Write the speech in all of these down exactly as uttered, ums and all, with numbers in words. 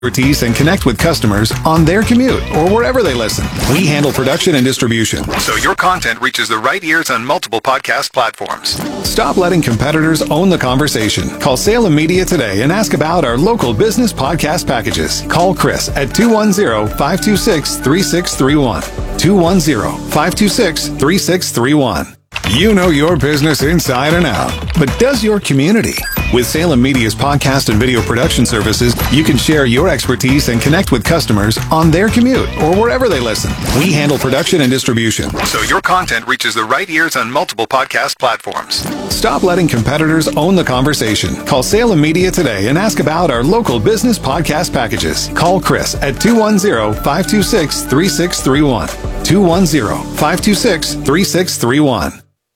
expertise and connect with customers on their commute or wherever they listen. We handle production and distribution, so your content reaches the right ears on multiple podcast platforms. Stop letting competitors own the conversation. Call Salem Media today and ask about our local business podcast packages. Call Chris at two one zero, five two six, three six three one. two one zero, five two six, three six three one. You know your business inside and out, but does your community? With Salem Media's podcast and video production services, you can share your expertise and connect with customers on their commute or wherever they listen. We handle production and distribution, so your content reaches the right ears on multiple podcast platforms. Stop letting competitors own the conversation. Call Salem Media today and ask about our local business podcast packages. Call Chris at two one zero, five two six, three six three one. two one zero, five two six, three six three one.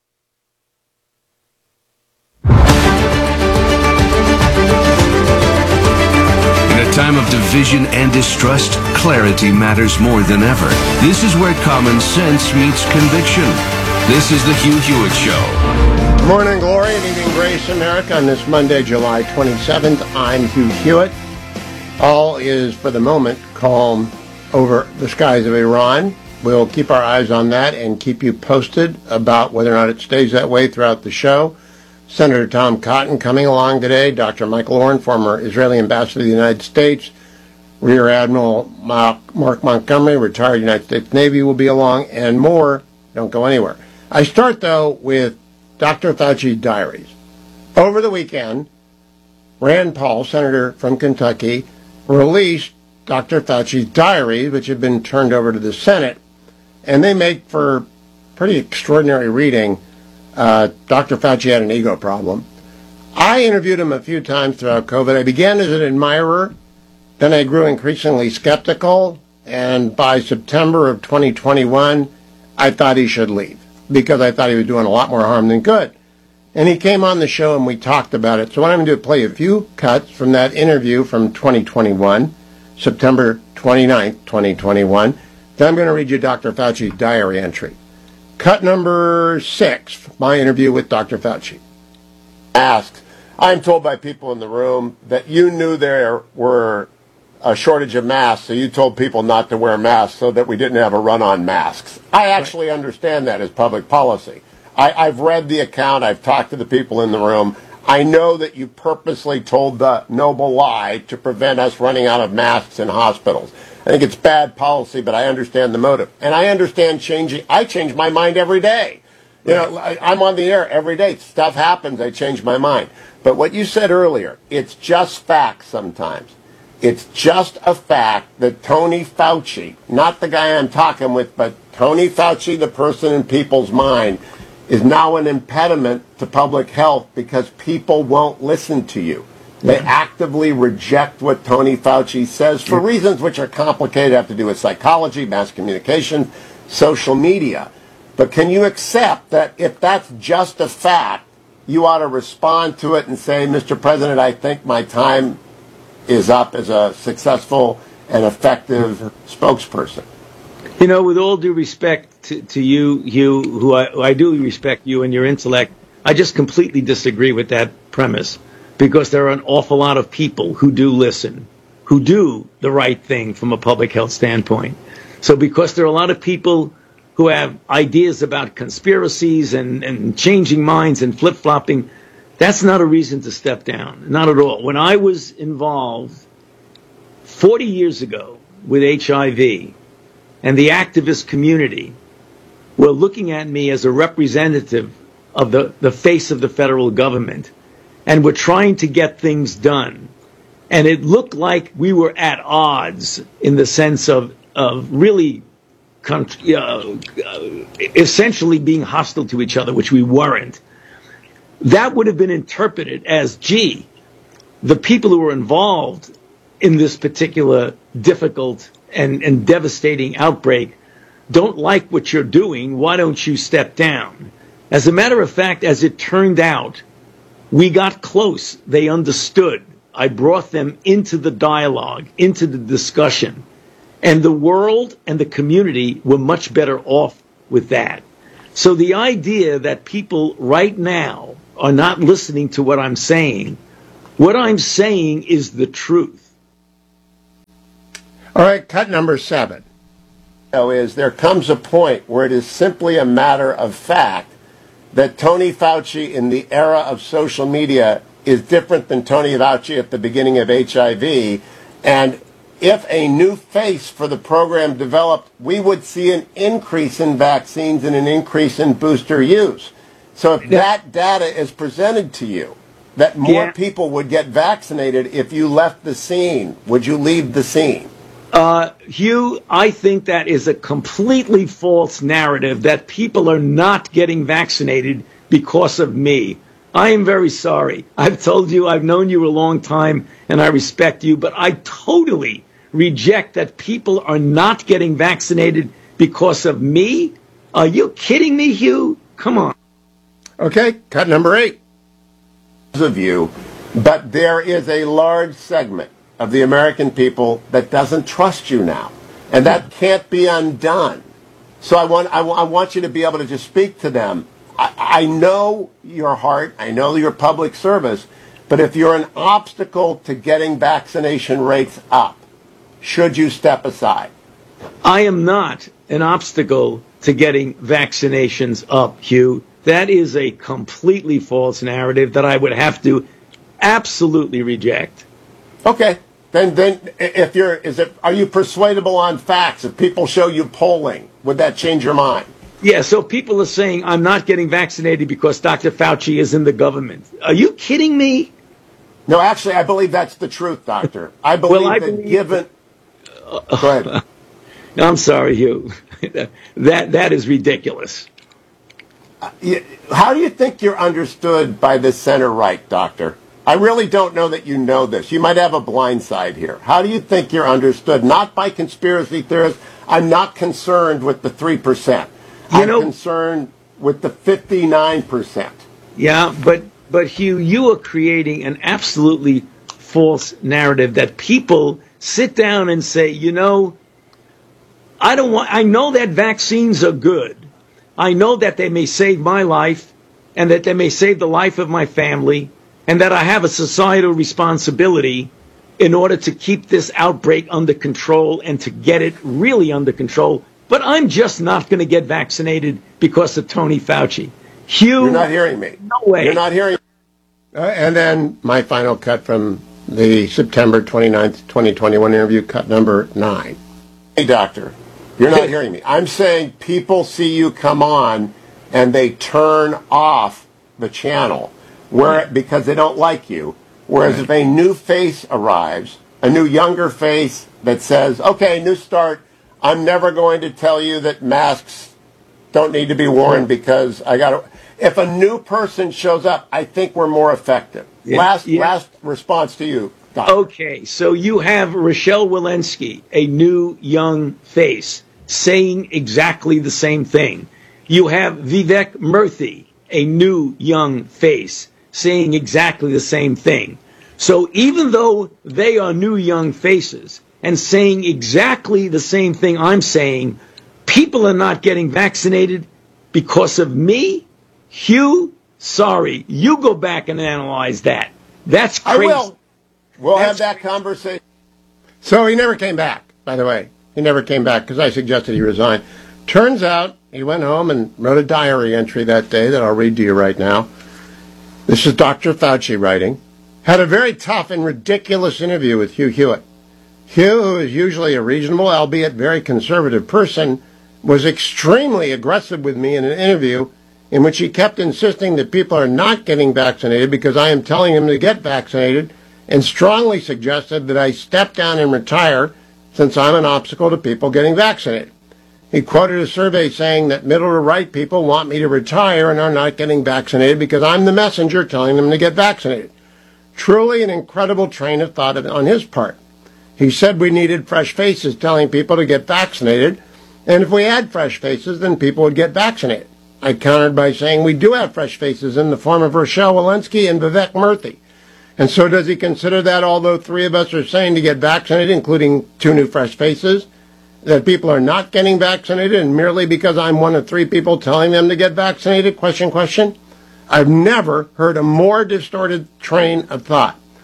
Time of division and distrust, clarity matters more than ever. This is where common sense meets conviction. This is the Hugh Hewitt Show. Good morning, glory, and evening grace, America. On this Monday, July twenty-seventh, I'm Hugh Hewitt. All is, for the moment, calm over the skies of Iran. We'll keep our eyes on that and keep you posted about whether or not it stays that way throughout the show. Senator Tom Cotton coming along today, Doctor Michael Oren, former Israeli ambassador to the United States, Rear Admiral Mark Montgomery, retired United States Navy, will be along, and more. Don't go anywhere. I start, though, with Doctor Fauci diaries. Over the weekend, Rand Paul, senator from Kentucky, released Doctor Fauci's diaries, which have been turned over to the Senate, and they make for pretty extraordinary reading. Uh, Doctor Fauci had an ego problem. I interviewed him a few times throughout COVID. I began as an admirer, then I grew increasingly skeptical, and by September of twenty twenty-one, I thought he should leave, because I thought he was doing a lot more harm than good. And he came on the show and we talked about it. So what I'm going to do is play a few cuts from that interview from twenty twenty-one, September twenty-ninth, twenty twenty-one. Then I'm going to read you Doctor Fauci's diary entry. Cut number six, my interview with Doctor Fauci. Asked, I'm told by people in the room that you knew there were a shortage of masks, so you told people not to wear masks so that we didn't have a run on masks. I actually understand that as public policy. I, I've read the account. I've talked to the people in the room. I know that you purposely told the noble lie to prevent us running out of masks in hospitals. I think it's bad policy, but I understand the motive. And I understand changing. I change my mind every day. You know, I, I'm on the air every day. Stuff happens. I change my mind. But what you said earlier, it's just facts sometimes. It's just a fact that Tony Fauci, not the guy I'm talking with, but Tony Fauci, the person in people's mind, is now an impediment to public health because people won't listen to you. They actively reject what Tony Fauci says for reasons which are complicated, have to do with psychology, mass communication, social media. But can you accept that if that's just a fact, you ought to respond to it and say, Mister President, I think my time is up as a successful and effective spokesperson? You know, with all due respect to, to you, Hugh, who I, who I do respect you and your intellect, I just completely disagree with that premise. Because there are an awful lot of people who do listen, who do the right thing from a public health standpoint. So because there are a lot of people who have ideas about conspiracies and, and changing minds and flip-flopping, that's not a reason to step down. Not at all. When I was involved forty years ago with H I V, and the activist community were looking at me as a representative of the, the face of the federal government, and we're trying to get things done. And it looked like we were at odds in the sense of, of really con- uh, essentially being hostile to each other, which we weren't. That would have been interpreted as, gee, the people who were involved in this particular difficult and, and devastating outbreak don't like what you're doing. Why don't you step down? As a matter of fact, as it turned out, we got close. They understood. I brought them into the dialogue, into the discussion. And the world and the community were much better off with that. So the idea that people right now are not listening to what I'm saying, what I'm saying is the truth. All right, cut number seven. So is there comes a point where it is simply a matter of fact that Tony Fauci in the era of social media is different than Tony Fauci at the beginning of H I V, and if a new face for the program developed, we would see an increase in vaccines and an increase in booster use. So if that data is presented to you, that more yeah. people would get vaccinated if you left the scene, would you leave the scene? Uh, Hugh, I think that is a completely false narrative that people are not getting vaccinated because of me. I am very sorry. I've told you, I've known you a long time, and I respect you, but I totally reject that people are not getting vaccinated because of me. Are you kidding me, Hugh? Come on. Okay, cut number eight. Of you, but there is a large segment of the American people that doesn't trust you now, and that can't be undone. So I want I, I want you to be able to just speak to them. I, I know your heart, I know your public service, but if you're an obstacle to getting vaccination rates up, should you step aside? I am not an obstacle to getting vaccinations up, Hugh. That is a completely false narrative that I would have to absolutely reject. Okay. Then, then, if you're, is it, are you persuadable on facts? If people show you polling, would that change your mind? Yeah, so people are saying I'm not getting vaccinated because Doctor Fauci is in the government. Are you kidding me? No, actually, I believe that's the truth, Doctor. I believe well, I that believe given... Uh, Go ahead. No, I'm sorry, Hugh. that That is ridiculous. Uh, how do you think you're understood by the center-right, Doctor? I really don't know that you know this. You might have a blind side here. How do you think you're understood? Not by conspiracy theorists. I'm not concerned with the three percent. You I'm know, concerned with the fifty-nine percent. Yeah, but, but Hugh, you are creating an absolutely false narrative that people sit down and say, you know, I don't want, I know that vaccines are good. I know that they may save my life and that they may save the life of my family and that I have a societal responsibility in order to keep this outbreak under control and to get it really under control. But I'm just not going to get vaccinated because of Tony Fauci. Hugh, you're not hearing me. No way. You're not hearing me. Uh, and then my final cut from the September twenty-ninth, twenty twenty-one interview, cut number nine. Hey, Doctor. You're not hearing me. I'm saying people see you come on and they turn off the channel where because they don't like you. Whereas if a new face arrives, a new younger face that says, okay, new start, I'm never going to tell you that masks don't need to be worn because I got to. If a new person shows up, I think we're more effective. Yeah, last yeah. last response to you, Doctor. Okay, so you have Rochelle Walensky, a new young face, saying exactly the same thing. You have Vivek Murthy, a new young face, saying exactly the same thing. So even though they are new young faces and saying exactly the same thing I'm saying, people are not getting vaccinated because of me? Hugh, sorry, you go back and analyze that. That's crazy. I will. We'll That's have that crazy. conversation. So he never came back, by the way. He never came back because I suggested he resign. Turns out he went home and wrote a diary entry that day that I'll read to you right now. This is Doctor Fauci writing. Had a very tough and ridiculous interview with Hugh Hewitt. Hugh, who is usually a reasonable, albeit very conservative person, was extremely aggressive with me in an interview in which he kept insisting that people are not getting vaccinated because I am telling them to get vaccinated, and strongly suggested that I step down and retire since I'm an obstacle to people getting vaccinated. He quoted a survey saying that middle to right people want me to retire and are not getting vaccinated because I'm the messenger telling them to get vaccinated. Truly an incredible train of thought on his part. He said we needed fresh faces telling people to get vaccinated, and if we had fresh faces, then people would get vaccinated. I countered by saying we do have fresh faces in the form of Rochelle Walensky and Vivek Murthy. And so does he consider that, although three of us are saying to get vaccinated, including two new fresh faces, that people are not getting vaccinated, and merely because I'm one of three people telling them to get vaccinated? Question, question. I've never heard a more distorted train of thought.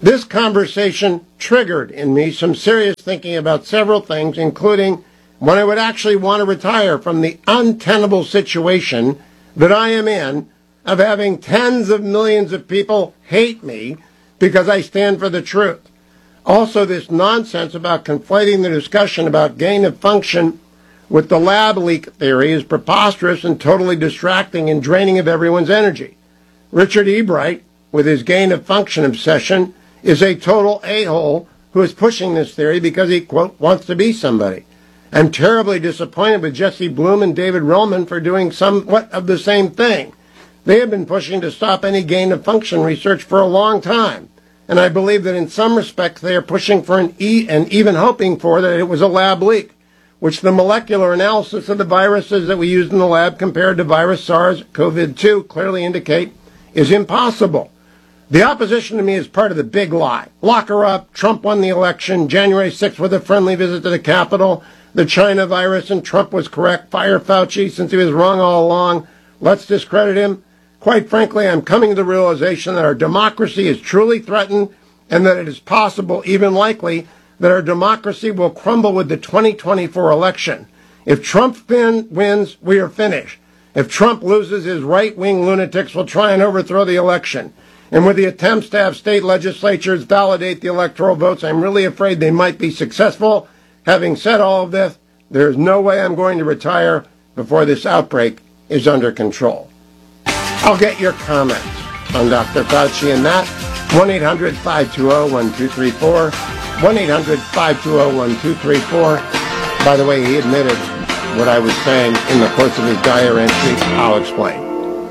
This conversation triggered in me some serious thinking about several things, including when I would actually want to retire from the untenable situation that I am in of having tens of millions of people hate me because I stand for the truth. Also, this nonsense about conflating the discussion about gain of function with the lab leak theory is preposterous and totally distracting and draining of everyone's energy. Richard Ebright, with his gain of function obsession, is a total a-hole who is pushing this theory because he, quote, wants to be somebody. I'm terribly disappointed with Jesse Bloom and David Rollman for doing somewhat of the same thing. They have been pushing to stop any gain of function research for a long time, and I believe that in some respects they are pushing for an e and even hoping for that it was a lab leak, which the molecular analysis of the viruses that we used in the lab compared to virus SARS C o V two clearly indicate is impossible. The opposition to me is part of the big lie. Lock her up, Trump won the election, January sixth with a friendly visit to the Capitol, the China virus, and Trump was correct, fire Fauci since he was wrong all along, let's discredit him. Quite frankly, I'm coming to the realization that our democracy is truly threatened and that it is possible, even likely, that our democracy will crumble with the twenty twenty-four election. If Trump fin- wins, we are finished. If Trump loses, his right-wing lunatics will try and overthrow the election. And with the attempts to have state legislatures validate the electoral votes, I'm really afraid they might be successful. Having said all of this, there is no way I'm going to retire before this outbreak is under control. I'll get your comments on Doctor Fauci and that. one eight hundred five two zero one two three four. one eight hundred five two zero one two three four. By the way, he admitted what I was saying in the course of his diary entry. I'll explain.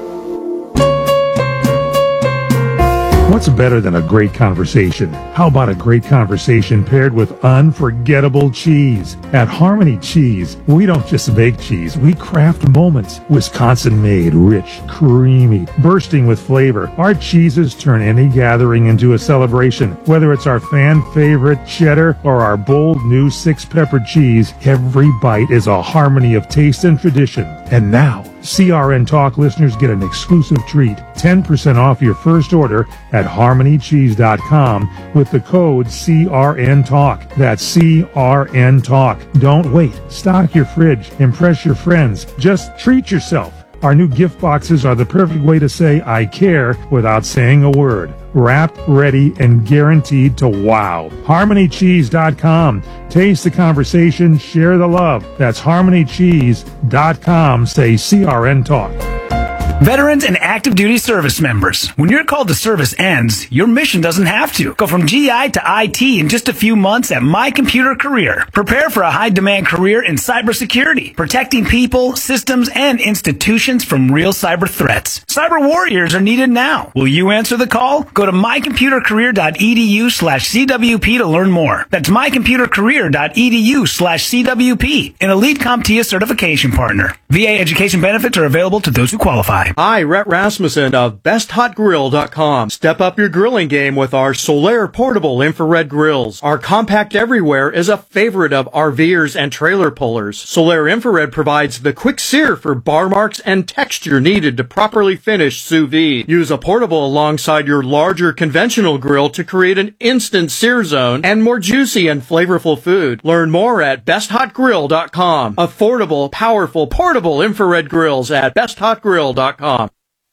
What's better than a great conversation? How about a great conversation paired with unforgettable cheese? At Harmony Cheese, we don't just make cheese, we craft moments. Wisconsin-made, rich, creamy, bursting with flavor. Our cheeses turn any gathering into a celebration. Whether it's our fan-favorite cheddar or our bold new six-pepper cheese, every bite is a harmony of taste and tradition. And now, C R N Talk listeners get an exclusive treat, ten percent off your first order at harmony cheese dot com with the code C R N Talk. That's C R N Talk. Don't wait. Stock your fridge. Impress your friends. Just treat yourself. Our new gift boxes are the perfect way to say I care without saying a word. Wrapped, ready, and guaranteed to wow. harmony cheese dot com. Taste the conversation, share the love. That's harmony cheese dot com. Say C R N Talk. Veterans and active duty service members, when your call to service ends, your mission doesn't have to. Go from G I to I T in just a few months at My Computer Career. Prepare for a high-demand career in cybersecurity, protecting people, systems, and institutions from real cyber threats. Cyber warriors are needed now. Will you answer the call? Go to my computer career dot e d u slash C W P to learn more. That's my computer career dot e d u slash C W P, an Elite CompTIA certification partner. V A education benefits are available to those who qualify. Hi, Rhett Rasmussen of best hot grill dot com. Step up your grilling game with our Solaire portable infrared grills. Our compact everywhere is a favorite of RVers and trailer pullers. Solaire infrared provides the quick sear for bar marks and texture needed to properly finish sous vide. Use a portable alongside your larger conventional grill to create an instant sear zone and more juicy and flavorful food. Learn more at best hot grill dot com. Affordable, powerful, portable infrared grills at best hot grill dot com.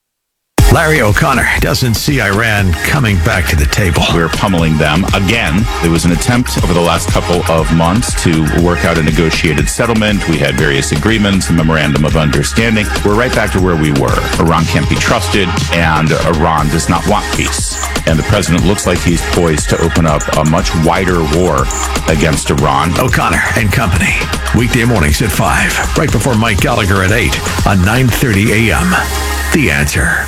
Larry O'Connor doesn't see Iran coming back to the table. We're pummeling them again. There was an attempt over the last couple of months to work out a negotiated settlement. We had various agreements, a memorandum of understanding. We're right back to where we were. Iran can't be trusted, and Iran does not want peace. And the president looks like he's poised to open up a much wider war against Iran. O'Connor and Company, weekday mornings at five, right before Mike Gallagher at eight on nine thirty a.m. The Answer.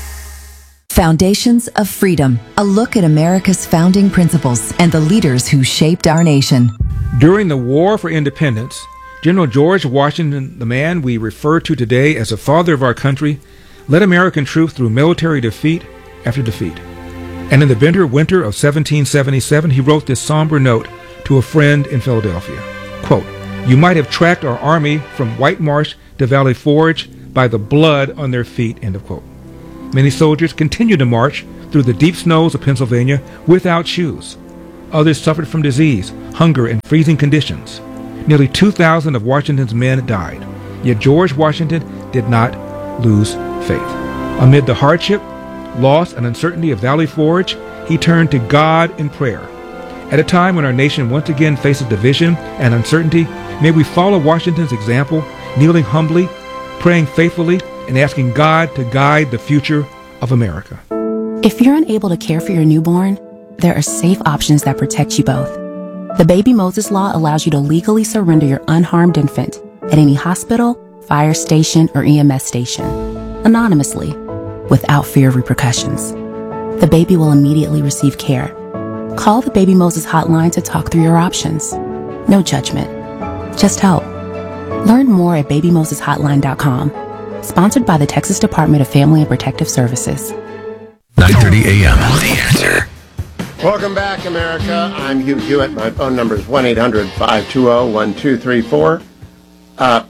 Foundations of Freedom, a look at America's founding principles and the leaders who shaped our nation. During the War for Independence, General George Washington, the man we refer to today as the father of our country, led American troops through military defeat after defeat. And in the bitter winter of seventeen seventy-seven, he wrote this somber note to a friend in Philadelphia. Quote, "You might have tracked our army from White Marsh to Valley Forge by the blood on their feet," end of quote. Many soldiers continued to march through the deep snows of Pennsylvania without shoes. Others suffered from disease, hunger, and freezing conditions. Nearly two thousand of Washington's men died. Yet George Washington did not lose faith. Amid the hardship, loss, and uncertainty of Valley Forge, he turned to God in prayer. At a time when our nation once again faces division and uncertainty, may we follow Washington's example, kneeling humbly, praying faithfully, and asking God to guide the future of America. If you're unable to care for your newborn, there are safe options that protect you both. The Baby Moses Law allows you to legally surrender your unharmed infant at any hospital, fire station, or E M S station, anonymously, without fear of repercussions. The baby will immediately receive care. Call the Baby Moses hotline to talk through your options. No judgment, just help. Learn more at baby moses hotline dot com. Sponsored by the Texas Department of Family and Protective Services. nine thirty a.m. The Answer. Welcome back, America. I'm Hugh Hewitt. My phone number is one eight hundred five two zero one two three four. Uh,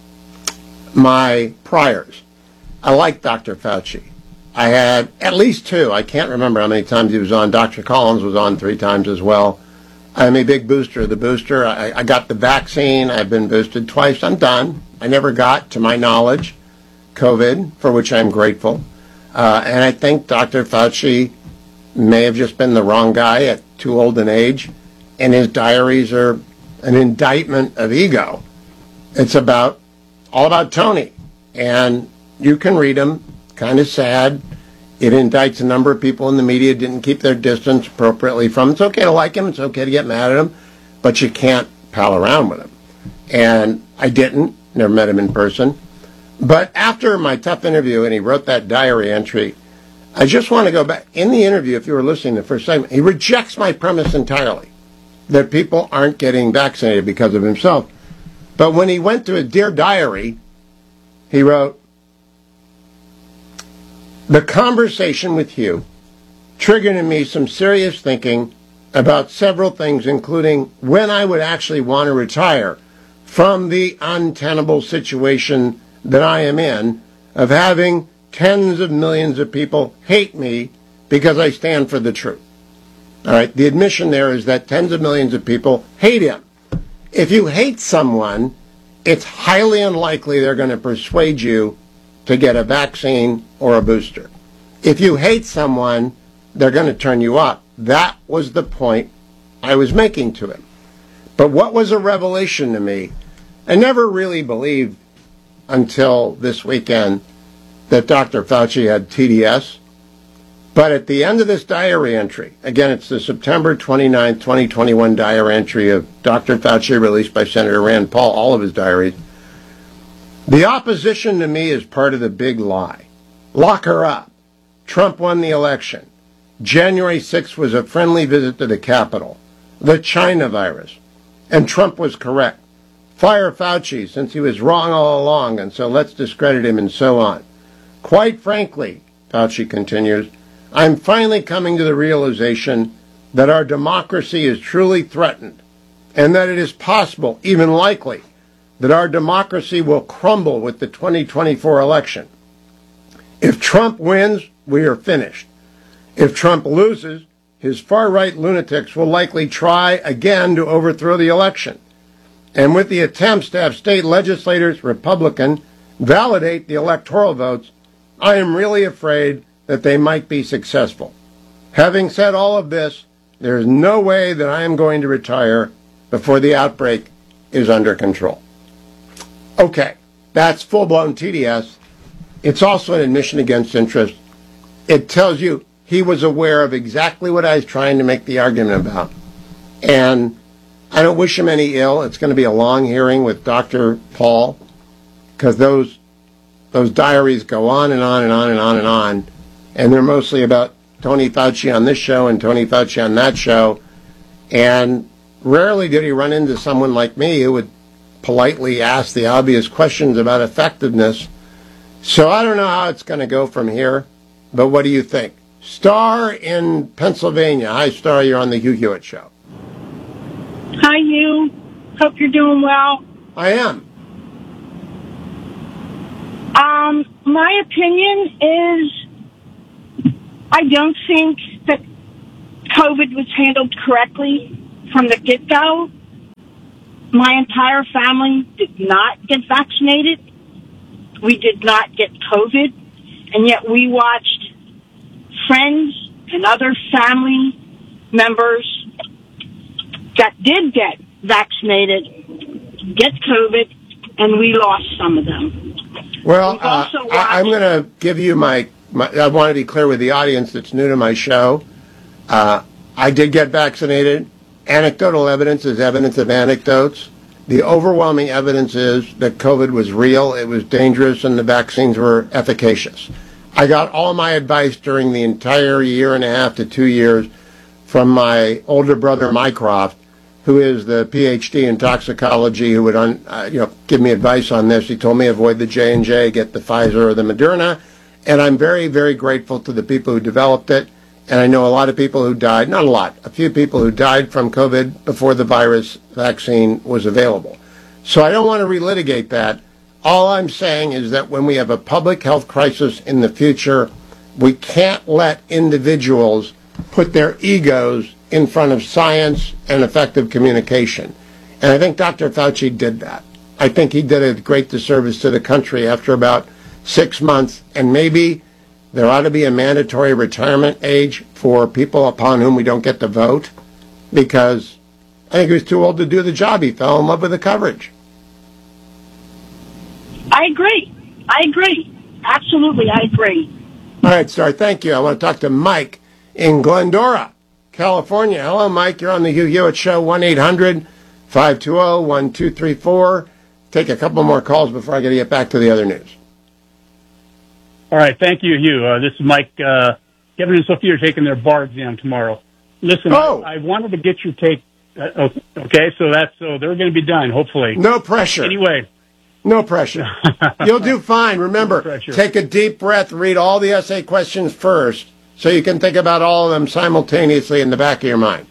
my priors. I like Doctor Fauci. I had at least two. I can't remember how many times he was on. Doctor Collins was on three times as well. I'm a big booster of the booster. I, I got the vaccine. I've been boosted twice. I'm done. I never got, to my knowledge, COVID, for which I'm grateful. Uh, and I think Doctor Fauci may have just been the wrong guy at too old an age. And his diaries are an indictment of ego. It's about, all about Tony. And you can read them. Kind of sad. It indicts a number of people in the media didn't keep their distance appropriately from him. It's okay to like him. It's okay to get mad at him. But you can't pal around with him. And I didn't. Never met him in person. But after my tough interview, and he wrote that diary entry, I just want to go back. In the interview, if you were listening to the first segment, he rejects my premise entirely, that people aren't getting vaccinated because of himself. But when he went to a Dear Diary, he wrote, "The conversation with you triggered in me some serious thinking about several things, including when I would actually want to retire from the untenable situation that I am in of having tens of millions of people hate me because I stand for the truth." All right, the admission there is that tens of millions of people hate him. If you hate someone, it's highly unlikely they're going to persuade you to get a vaccine or a booster. If you hate someone, they're going to turn you up. That was the point I was making to him. But what was a revelation to me, I never really believed until this weekend that Doctor Fauci had T D S. But at the end of this diary entry, again, it's the September twenty-ninth, twenty twenty-one diary entry of Doctor Fauci released by Senator Rand Paul, all of his diaries. The opposition to me is part of the big lie. Lock her up. Trump won the election. January sixth was a friendly visit to the Capitol. The China virus. And Trump was correct. Fire Fauci, since he was wrong all along, and so let's discredit him and so on. Quite frankly, Fauci continues, I'm finally coming to the realization that our democracy is truly threatened, and that it is possible, even likely, that our democracy will crumble with the twenty twenty-four election. If Trump wins, we are finished. If Trump loses, his far-right lunatics will likely try again to overthrow the election. And with the attempts to have state legislators, Republican, validate the electoral votes, I am really afraid that they might be successful. Having said all of this, there is no way that I am going to retire before the outbreak is under control. Okay, that's full-blown T D S. It's also an admission against interest. It tells you he was aware of exactly what I was trying to make the argument about. And I don't wish him any ill. It's going to be a long hearing with Doctor Paul, because those those diaries go on and on and on and on and on. And they're mostly about Tony Fauci on this show and Tony Fauci on that show. And rarely did he run into someone like me who would politely ask the obvious questions about effectiveness. So I don't know how it's going to go from here, but what do you think? Star in Pennsylvania. Hi, Star. You're on the Hugh Hewitt Show. Hi, Hugh. Hope you're doing well. I am. Um, my opinion is I don't think that COVID was handled correctly from the get-go. My entire family did not get vaccinated. We did not get COVID, and yet we watched friends and other family members that did get vaccinated get COVID, and we lost some of them. Well, uh, I, I'm going to give you my, my, I want to be clear with the audience that's new to my show. Uh, I did get vaccinated. Anecdotal evidence is evidence of anecdotes. The overwhelming evidence is that COVID was real, it was dangerous, and the vaccines were efficacious. I got all my advice during the entire year and a half to two years from my older brother, Mycroft, who is the P H D in toxicology, who would un, uh, you know, give me advice on this. He told me avoid the J and J, get the Pfizer or the Moderna. And I'm very, very grateful to the people who developed it. And I know a lot of people who died, not a lot, a few people who died from COVID before the virus vaccine was available. So I don't want to relitigate that. All I'm saying is that when we have a public health crisis in the future, we can't let individuals put their egos in front of science and effective communication. And I think Doctor Fauci did that. I think he did a great disservice to the country after about six months, and maybe there ought to be a mandatory retirement age for people upon whom we don't get to vote, because I think he was too old to do the job. He fell in love with the coverage. I agree. I agree. Absolutely, I agree. All right, Star, thank you. I want to talk to Mike in Glendora, California. Hello, Mike. You're on the Hugh Hewitt Show, one eight hundred five two zero one two three four. Take a couple more calls before I got to get back to the other news. All right, thank you, Hugh. Uh, this is Mike. Uh, Kevin and Sophia are taking their bar exam tomorrow. Listen, oh. I, I wanted to get your take. Uh, okay, so that's so they're going to be done, hopefully. No pressure. Anyway. No pressure. You'll do fine. Remember, no take a deep breath, read all the essay questions first, so you can think about all of them simultaneously in the back of your mind.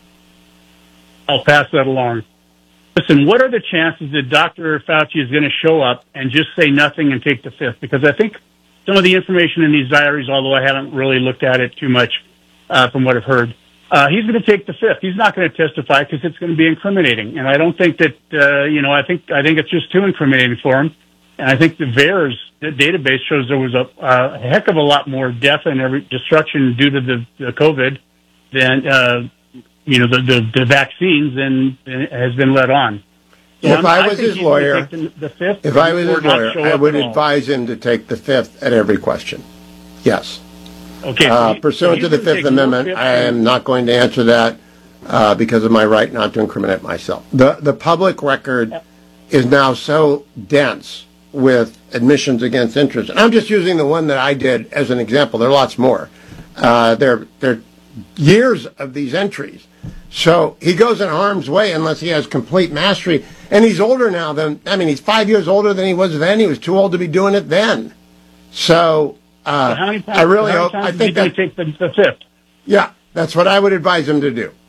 I'll pass that along. Listen, what are the chances that Doctor Fauci is going to show up and just say nothing and take the fifth? Because I think some of the information in these diaries, although I haven't really looked at it too much uh, from what I've heard, uh, he's going to take the fifth. He's not going to testify because it's going to be incriminating. And I don't think that, uh, you know, I think I think it's just too incriminating for him. And I think the V A E R S the database shows there was a, a heck of a lot more death and every destruction due to the, the COVID than, uh, you know, the, the, the vaccines than, than has been let on. So if I'm, I was I his lawyer, the, the fifth, if I was his lawyer, I would at advise him to take the fifth at every question. Yes. Okay. Uh, so pursuant so to the Fifth Amendment, I am not going to answer that uh, because of my right not to incriminate myself. The the public record yep. is now so dense with admissions against interest. And I'm just using the one that I did as an example. There are lots more. Uh, there, there are years of these entries. So he goes in harm's way unless he has complete mastery. And he's older now than, I mean, he's five years older than he was then. He was too old to be doing it then. So... Uh, so how many times, I really how hope. many I times think that that take the, the fifth. Yeah, that's what I would advise him to do.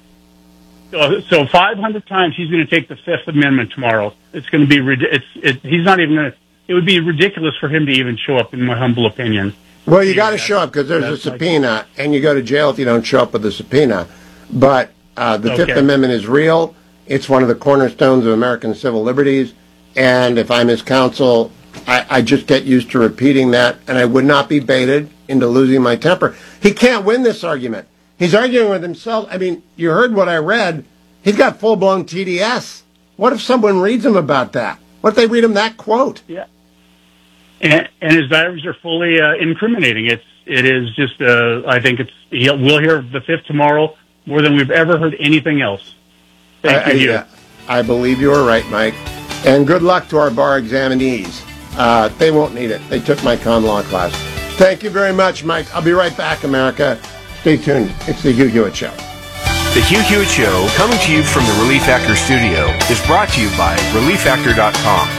So, so five hundred times he's going to take the Fifth Amendment tomorrow. It's going to be it's it, he's not even going to. It would be ridiculous for him to even show up, in my humble opinion. Well, you got to show up because there's a subpoena, and you go to jail if you don't show up with a subpoena. But uh, the Okay. Fifth Amendment is real. It's one of the cornerstones of American civil liberties. And if I'm his counsel, I, I just get used to repeating that, and I would not be baited into losing my temper. He can't win this argument. He's arguing with himself. I mean, you heard what I read. He's got full-blown T D S. What if someone reads him about that? What if they read him that quote? Yeah. And, and his diaries are fully uh, incriminating. It's it is just. Uh, I think it's. He'll, we'll hear the fifth tomorrow more than we've ever heard anything else. Thank I, you. I, I believe you are right, Mike. And good luck to our bar examinees. Uh, they won't need it. They took my con law class. Thank you very much, Mike. I'll be right back, America. Stay tuned. It's the Hugh Hewitt Show. The Hugh Hewitt Show, coming to you from the Relief Factor studio, is brought to you by relief factor dot com.